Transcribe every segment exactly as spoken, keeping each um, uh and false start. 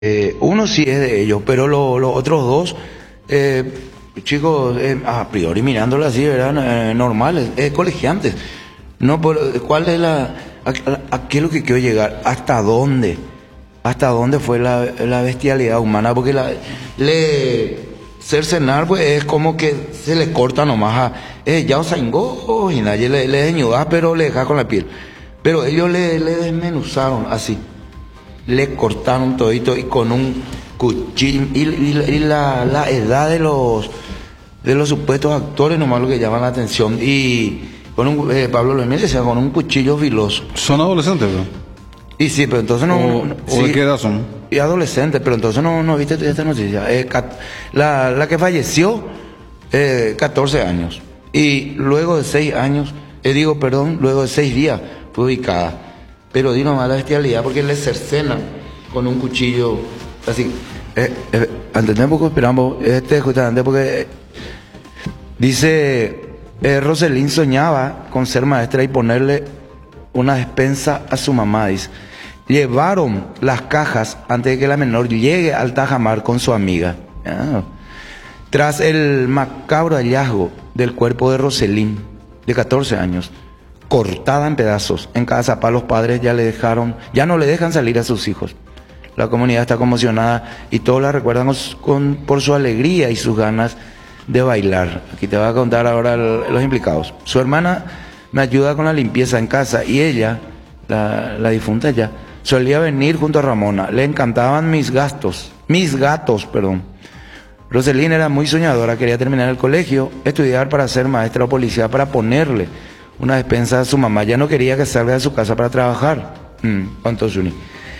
Eh, uno sí es de ellos, pero lo- los otros dos, eh, chicos, eh, a priori mirándolo así, eran eh, normales, eh, colegiantes. No, por- ¿cuál es la, a, a- a qué es lo que quiero llegar? ¿Hasta dónde? ¿Hasta dónde fue la, la bestialidad humana? Porque la, le cercenar, pues es como que se le corta nomás a, eh, ya os y nadie le, le desnuda, pero le deja con la piel. Pero ellos le, le desmenuzaron así. Le cortaron todito y con un cuchillo y, y- y la, la edad de los de los supuestos actores nomás lo que llama la atención y con un eh, Pablo Luis decía con un cuchillo filoso ¿Son adolescentes, bro? y sí, pero entonces no, ¿O, no- o de sí, qué edad son? y adolescentes, pero entonces no, no viste esta noticia. Eh, cat- la, la que falleció, eh, catorce años y luego de seis años, eh, digo perdón, luego de seis días fue ubicada. Pero di nomás la bestialidad porque le cercenan con un cuchillo así. Eh, eh, ¿entendés? Porque esperamos, este justamente porque eh, dice, eh, Roselín soñaba con ser maestra y ponerle una despensa a su mamá, dice. Llevaron las cajas antes de que la menor llegue al Tajamar con su amiga. Ah. Tras el macabro hallazgo del cuerpo de Roselín, de catorce años, cortada en pedazos en Cazapá, los padres ya le dejaron, ya no le dejan salir a sus hijos. La comunidad está conmocionada y todos la recuerdan con, con- por su alegría y sus ganas de bailar. Aquí te voy a contar ahora el- los implicados. Su hermana me ayuda con la limpieza en casa y ella, la, la difunta ya, solía venir junto a Ramona. Le encantaban mis gastos, mis gatos, perdón. Roselín era muy soñadora, quería terminar el colegio, estudiar para ser maestra o policía, para ponerle una despensa a su mamá. Ya no quería que salga de su casa para trabajar. Mm, ¿cuánto Zuni?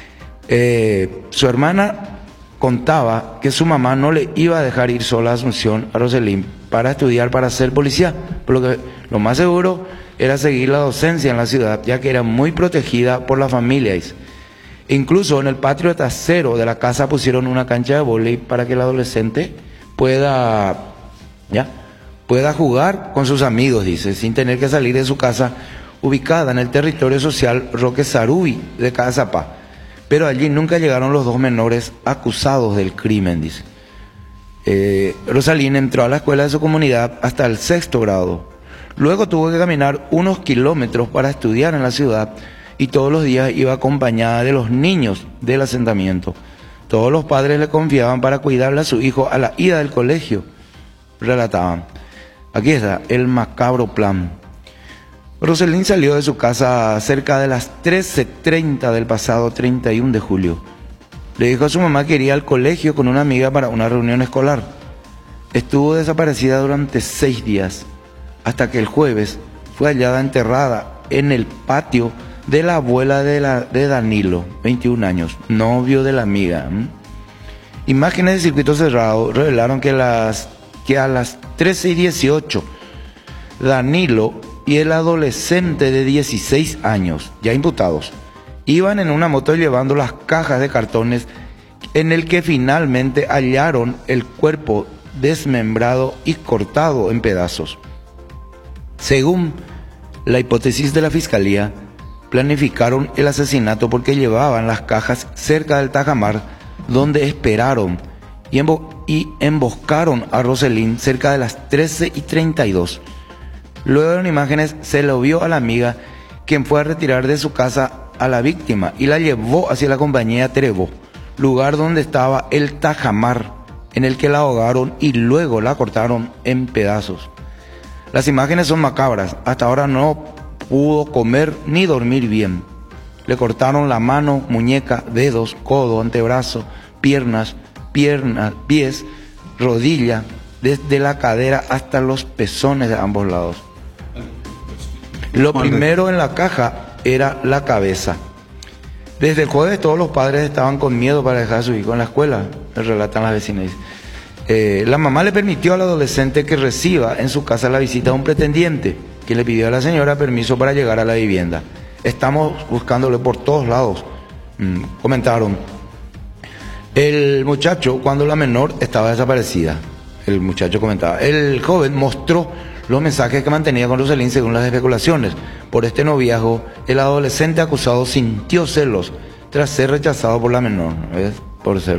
Eh, su hermana contaba que su mamá no le iba a dejar ir sola a Asunción, a Roselín, para estudiar para ser policía, por lo que lo más seguro era seguir la docencia en la ciudad, ya que era muy protegida por la familia. Dice. Incluso en el patio trasero de la casa pusieron una cancha de vóley para que el adolescente pueda, ya, pueda jugar con sus amigos, dice, sin tener que salir de su casa, ubicada en el territorio social Roque Sarubi de Cazapá. Pero allí nunca llegaron los dos menores acusados del crimen, dice. Eh, Rosalín entró a la escuela de su comunidad hasta el sexto grado. Luego tuvo que caminar unos kilómetros para estudiar en la ciudad y todos los días iba acompañada de los niños del asentamiento. Todos los padres le confiaban para cuidarle a su hijo a la ida del colegio, relataban. Aquí está el macabro plan. Roselín salió de su casa cerca de las trece treinta del pasado treinta y uno de julio. Le dijo a su mamá que iría al colegio con una amiga para una reunión escolar. Estuvo desaparecida durante seis días, hasta que el jueves fue hallada enterrada en el patio de la abuela de, la, de Danilo, veintiún años, novio de la amiga. ¿Mm? Imágenes de circuito cerrado revelaron que, las, que a las trece y dieciocho, Danilo y el adolescente de dieciséis años, ya imputados, iban en una moto llevando las cajas de cartones en el que finalmente hallaron el cuerpo desmembrado y cortado en pedazos. Según la hipótesis de la fiscalía, planificaron el asesinato porque llevaban las cajas cerca del Tajamar, donde esperaron y, embo y emboscaron a Roselín cerca de las trece y treinta y dos. Luego en imágenes se lo vio a la amiga, quien fue a retirar de su casa a la víctima y la llevó hacia la compañía Trevo, lugar donde estaba el Tajamar, en el que la ahogaron y luego la cortaron en pedazos. Las imágenes son macabras. Hasta ahora no pudo comer ni dormir bien. Le cortaron la mano, muñeca, dedos, codo, antebrazo, piernas, piernas, pies, rodilla, desde la cadera hasta los pezones de ambos lados. Lo primero en la caja era la cabeza. Desde el jueves todos los padres estaban con miedo para dejar a su hijo en la escuela, relatan las vecinas. Eh, la mamá le permitió al adolescente que reciba en su casa la visita de un pretendiente, que le pidió a la señora permiso para llegar a la vivienda. Estamos buscándole por todos lados, mm, comentaron. El muchacho, cuando la menor estaba desaparecida, el muchacho comentaba, el joven mostró los mensajes que mantenía con Roselín según las especulaciones. Por este noviazgo, el adolescente acusado sintió celos tras ser rechazado por la menor. ¿Ves? por ser